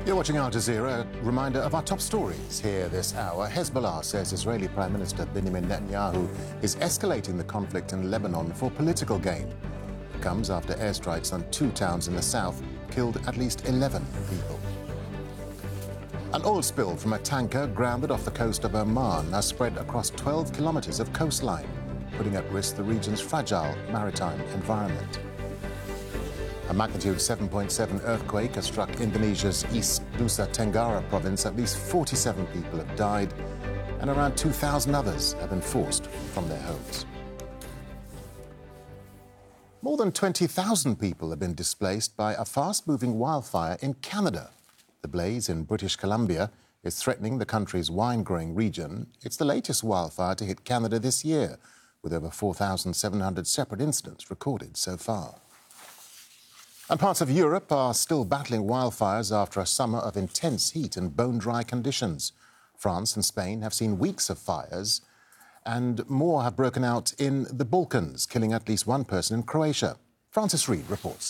You're watching Al Jazeera. A reminder of our top stories here this hour. Hezbollah says Israeli Prime Minister Benjamin Netanyahu is escalating the conflict in Lebanon for political gain. It comes after airstrikes on 2 towns in the south killed at least 11 people. An oil spill from a tanker grounded off the coast of Oman has spread across 12 kilometers of coastline, putting at risk the region's fragile maritime environment. A magnitude 7.7 earthquake has struck Indonesia's East Nusa Tenggara province. At least 47 people have died and around 2,000 others have been forced from their homes. More than 20,000 people have been displaced by a fast-moving wildfire in Canada. The blaze in British Columbia is threatening the country's wine-growing region. It's the latest wildfire to hit Canada this year, with over 4,700 separate incidents recorded so far. And parts of Europe are still battling wildfires after a summer of intense heat and bone-dry conditions. France and Spain have seen weeks of fires, and more have broken out in the Balkans, killing at least one person in Croatia. Francis Reid reports.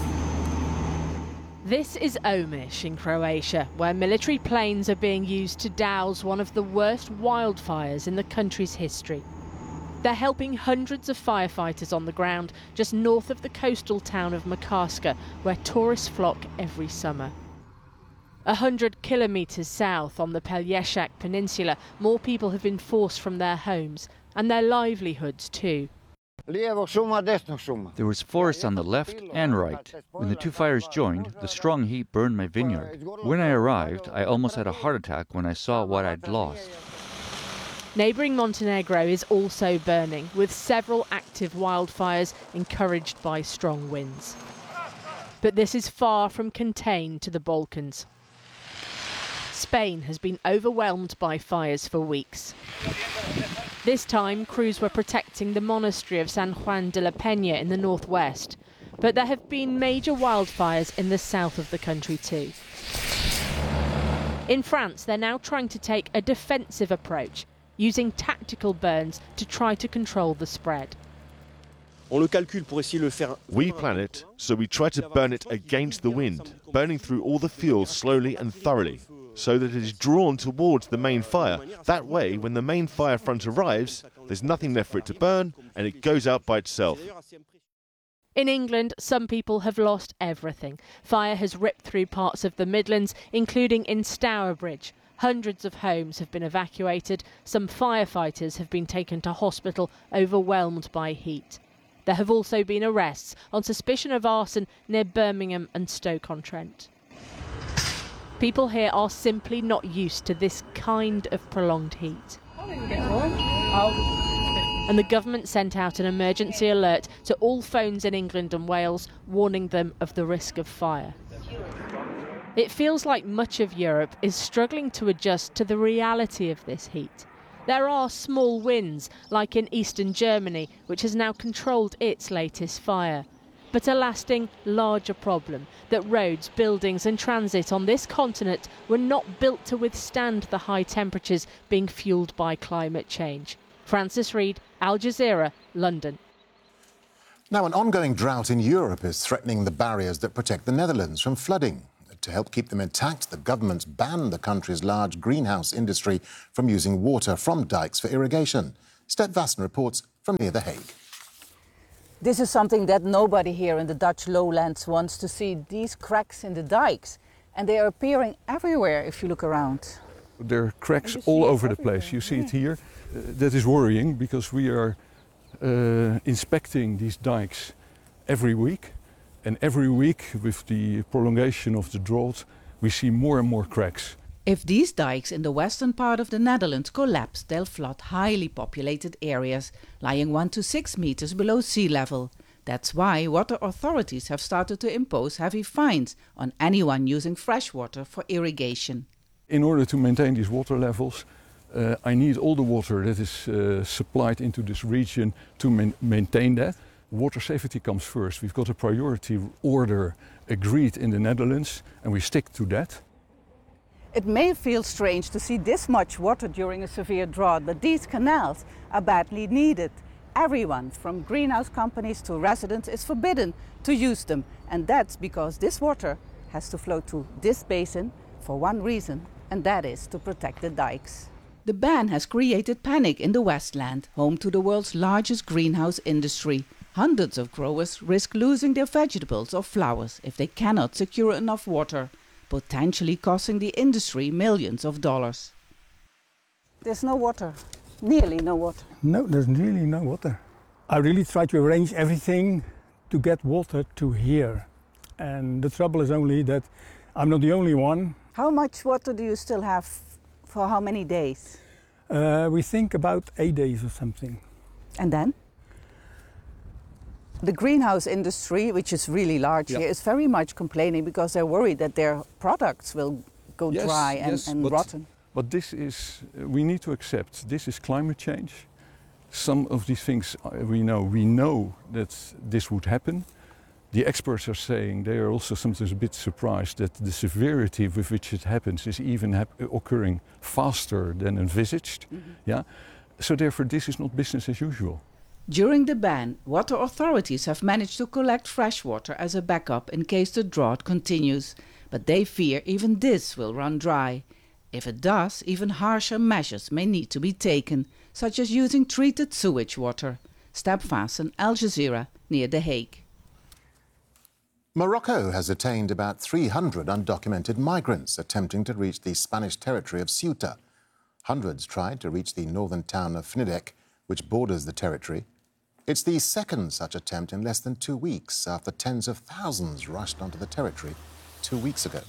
This is Omiš in Croatia, where military planes are being used to douse one of the worst wildfires in the country's history. They're helping hundreds of firefighters on the ground just north of the coastal town of Makarska, where tourists flock every summer. 100 kilometres south on the Pelješac Peninsula, more people have been forced from their homes and their livelihoods too. There was forest on the left and right. When the two fires joined, the strong heat burned my vineyard. When I arrived, I almost had a heart attack when I saw what I'd lost. Neighbouring Montenegro is also burning, with several active wildfires encouraged by strong winds. But this is far from contained to the Balkans. Spain has been overwhelmed by fires for weeks. This time, crews were protecting the monastery of San Juan de la Peña in the northwest. But there have been major wildfires in the south of the country too. In France, they're now trying to take a defensive approach, using tactical burns to try to control the spread. We plan it, so we try to burn it against the wind, burning through all the fuel slowly and thoroughly, so that it is drawn towards the main fire. That way, when the main fire front arrives, there's nothing left for it to burn, and it goes out by itself. In England, some people have lost everything. Fire has ripped through parts of the Midlands, including in Stourbridge. Hundreds of homes have been evacuated. Some firefighters have been taken to hospital, overwhelmed by heat. There have also been arrests on suspicion of arson near Birmingham and Stoke-on-Trent. People here are simply not used to this kind of prolonged heat. And the government sent out an emergency alert to all phones in England and Wales, warning them of the risk of fire. It feels like much of Europe is struggling to adjust to the reality of this heat. There are small wins, like in eastern Germany, which has now controlled its latest fire. But a lasting, larger problem that roads, buildings and transit on this continent were not built to withstand the high temperatures being fuelled by climate change. Francis Reid, Al Jazeera, London. Now, an ongoing drought in Europe is threatening the barriers that protect the Netherlands from flooding. To help keep them intact, the government's banned the country's large greenhouse industry from using water from dikes for irrigation. Step Vassen reports from near The Hague. This is something that nobody here in the Dutch lowlands wants to see, these cracks in the dikes. And they are appearing everywhere if you look around. There are cracks all over the place. You see it here. That is worrying because we are inspecting these dikes every week. And every week, with the prolongation of the drought, we see more and more cracks. If these dikes in the western part of the Netherlands collapse, they'll flood highly populated areas, lying 1 to 6 meters below sea level. That's why water authorities have started to impose heavy fines on anyone using fresh water for irrigation. In order to maintain these water levels, I need all the water that is supplied into this region to maintain that. Water safety comes first. We've got a priority order agreed in the Netherlands, and we stick to that. It may feel strange to see this much water during a severe drought, but these canals are badly needed. Everyone, from greenhouse companies to residents, is forbidden to use them. And that's because this water has to flow through this basin for one reason, and that is to protect the dikes. The ban has created panic in the Westland, home to the world's largest greenhouse industry. Hundreds of growers risk losing their vegetables or flowers if they cannot secure enough water, potentially costing the industry millions of dollars. There's no water, nearly no water. No, there's really no water. I really try to arrange everything to get water to here. And the trouble is only that I'm not the only one. How much water do you still have for how many days? We think about 8 days or something. And then? The greenhouse industry, which is really large here, is very much complaining because they're worried that their products will go dry and rotten. But this is, we need to accept, this is climate change. Some of these things we know that this would happen. The experts are saying they are also sometimes a bit surprised that the severity with which it happens is even occurring faster than envisaged. Yeah? So therefore this is not business as usual. During the ban, water authorities have managed to collect fresh water as a backup in case the drought continues. But they fear even this will run dry. If it does, even harsher measures may need to be taken, such as using treated sewage water. Steb Vassen, Al Jazeera, near The Hague. Morocco has detained about 300 undocumented migrants attempting to reach the Spanish territory of Ceuta. Hundreds tried to reach the northern town of Fnidek, which borders the territory. It's the second such attempt in less than 2 weeks after tens of thousands rushed onto the territory 2 weeks ago.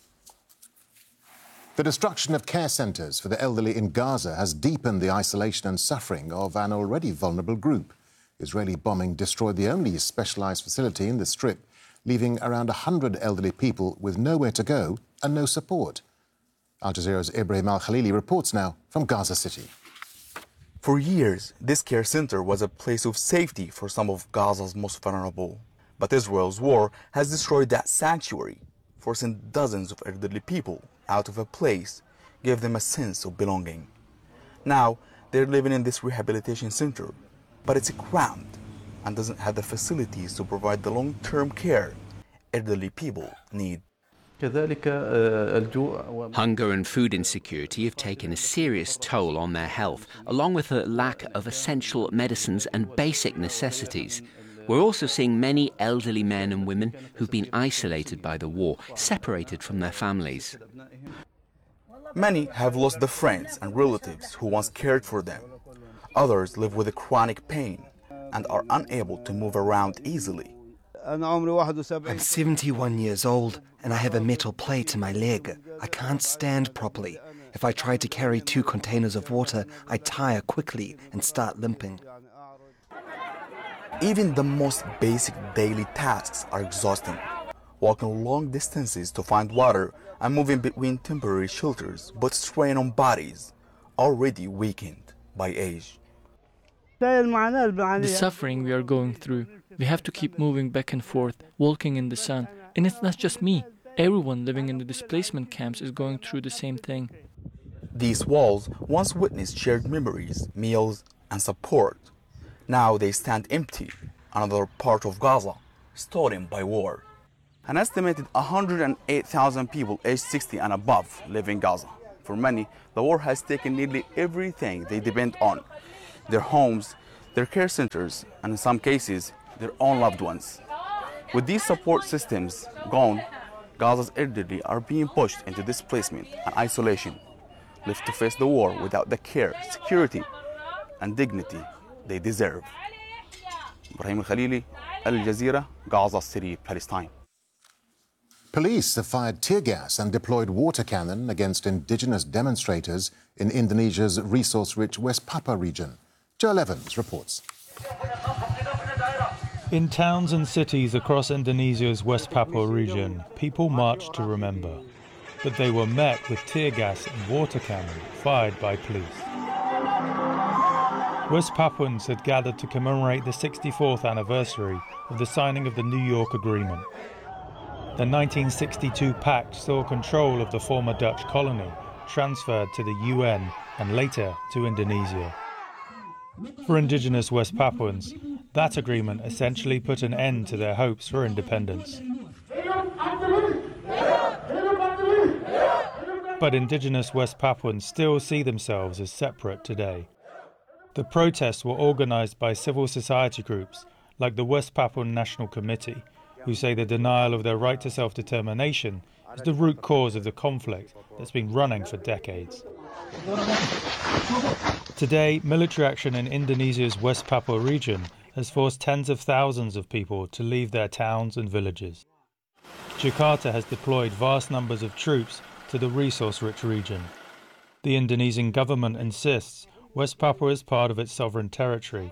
The destruction of care centres for the elderly in Gaza has deepened the isolation and suffering of an already vulnerable group. Israeli bombing destroyed the only specialised facility in the Strip, leaving around 100 elderly people with nowhere to go and no support. Al Jazeera's Ibrahim Al-Khalili reports now from Gaza City. For years, this care center was a place of safety for some of Gaza's most vulnerable. But Israel's war has destroyed that sanctuary, forcing dozens of elderly people out of a place, gave them a sense of belonging. Now, they're living in this rehabilitation center, but it's cramped and doesn't have the facilities to provide the long-term care elderly people need. Hunger and food insecurity have taken a serious toll on their health, along with a lack of essential medicines and basic necessities. We're also seeing many elderly men and women who've been isolated by the war, separated from their families. Many have lost the friends and relatives who once cared for them. Others live with a chronic pain and are unable to move around easily. I'm 71 years old and I have a metal plate in my leg. I can't stand properly. If I try to carry 2 containers of water, I tire quickly and start limping. Even the most basic daily tasks are exhausting. Walking long distances to find water and moving between temporary shelters puts strain on bodies already weakened by age. The suffering we are going through, we have to keep moving back and forth, walking in the sun. And it's not just me. Everyone living in the displacement camps is going through the same thing. These walls once witnessed shared memories, meals, and support. Now they stand empty, another part of Gaza, stolen by war. An estimated 108,000 people aged 60 and above live in Gaza. For many, the war has taken nearly everything they depend on. Their homes, their care centers, and in some cases, their own loved ones. With these support systems gone, Gaza's elderly are being pushed into displacement and isolation, left to face the war without the care, security, and dignity they deserve. Ibrahim Al-Khalili, Al Jazeera, Gaza City, Palestine. Police have fired tear gas and deployed water cannon against indigenous demonstrators in Indonesia's resource-rich West Papua region. Joel Evans reports. In towns and cities across Indonesia's West Papua region, people marched to remember. But they were met with tear gas and water cannon fired by police. West Papuans had gathered to commemorate the 64th anniversary of the signing of the New York Agreement. The 1962 pact saw control of the former Dutch colony transferred to the UN and later to Indonesia. For indigenous West Papuans, that agreement essentially put an end to their hopes for independence. But indigenous West Papuans still see themselves as separate today. The protests were organised by civil society groups like the West Papuan National Committee, who say the denial of their right to self-determination is the root cause of the conflict that's been running for decades. Today, military action in Indonesia's West Papua region has forced tens of thousands of people to leave their towns and villages. Jakarta has deployed vast numbers of troops to the resource-rich region. The Indonesian government insists West Papua is part of its sovereign territory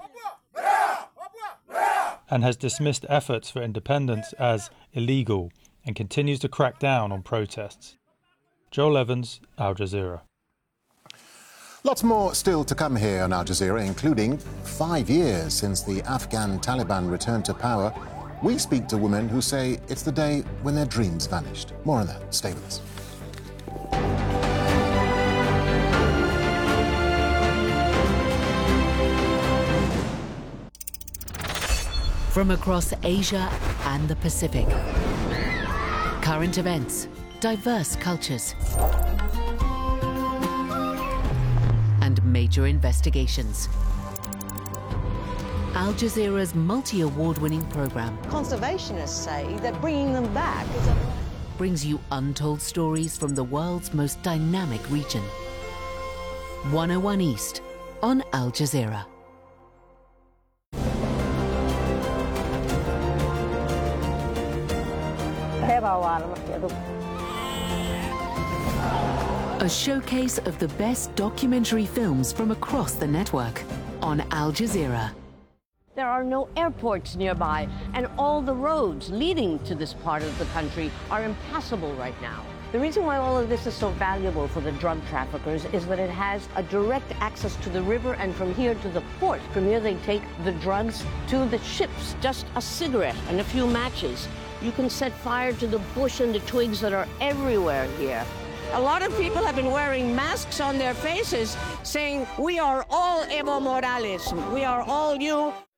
and has dismissed efforts for independence as illegal and continues to crack down on protests. Joel Evans, Al Jazeera. Lots more still to come here on Al Jazeera, including 5 years since the Afghan Taliban returned to power. We speak to women who say it's the day when their dreams vanished. More on that. Stay with us. From across Asia and the Pacific. Current events, diverse cultures, and major investigations. Al Jazeera's multi-award-winning program Conservationists say that bringing them back brings you untold stories from the world's most dynamic region. 101 East on Al Jazeera. A showcase of the best documentary films from across the network on Al Jazeera. there are no airports nearby, and all the roads leading to this part of the country are impassable right now. The reason why all of this is so valuable for the drug traffickers is that it has a direct access to the river and from here to the port. From here they take the drugs to the ships. Just a cigarette and a few matches. You can set fire to the bush and the twigs that are everywhere here. A lot of people have been wearing masks on their faces saying, "We are all Evo Morales. We are all you."